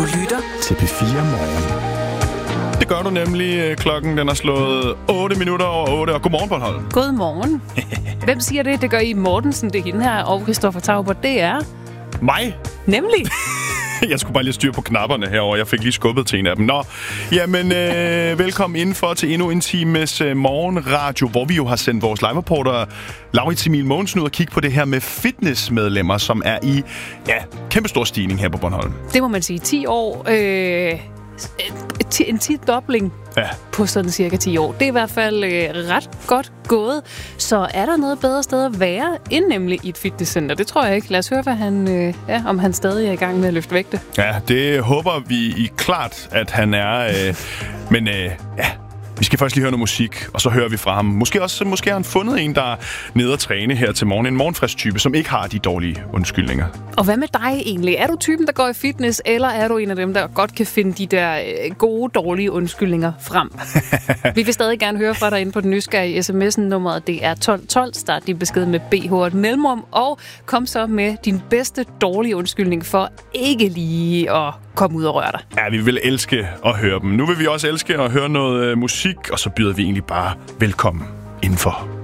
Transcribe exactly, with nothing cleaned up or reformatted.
Du lytter til P fire Morgen. Det gør du nemlig. Klokken den er slået otte minutter over otte. Og godmorgen, Bornholm. Godmorgen. Hvem siger det? Det gør I Mortensen, det er hende her, og Christoffer Taubert, det er... Mig? Nemlig. Jeg skulle bare lige styre på knapperne herover. Jeg fik lige skubbet til en af dem. Nå, jamen øh, velkommen indenfor til endnu en times øh, morgenradio, hvor vi jo har sendt vores live-reporter Laurits Emil Mogensen ud og kigge på det her med fitnessmedlemmer, som er i ja, kæmpestor stigning her på Bornholm. Det må man sige. ti år. Øh, en ti-dobling ja. På sådan cirka ti år. Det er i hvert fald øh, ret godt gået. Så er der noget bedre sted at være end nemlig i et fitnesscenter? Det tror jeg ikke. Lad os høre, hvad han, øh, ja, om han stadig er i gang med at løfte vægte. Ja, det håber vi i klart, at han er. Øh, men øh, ja... Vi skal først lige høre noget musik, og så hører vi fra ham. Måske også måske har han fundet en, der er nede at træne her til morgen. En morgenfrisk type, som ikke har de dårlige undskyldninger. Og hvad med dig egentlig? Er du typen, der går i fitness, eller er du en af dem, der godt kan finde de der gode, dårlige undskyldninger frem? Vi vil stadig gerne høre fra dig inde på den nysgerrige sms'en. Nummeret det er tolv tolv. Start din besked med B H og et mellemrum, og kom så med din bedste dårlige undskyldning for ikke lige at komme ud og røre dig. Ja, vi vil elske at høre dem. Nu vil vi også elske at høre noget øh, musik, og så byder vi egentlig bare velkommen indenfor.